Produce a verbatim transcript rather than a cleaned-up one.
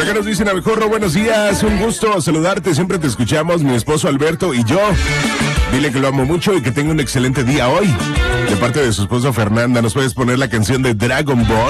acá nos dicen abejorro, buenos días, un gusto saludarte, siempre te escuchamos, mi esposo Alberto y yo. Dile que lo amo mucho y que tenga un excelente día hoy. De parte de su esposa Fernanda, ¿nos puedes poner la canción de Dragon Ball?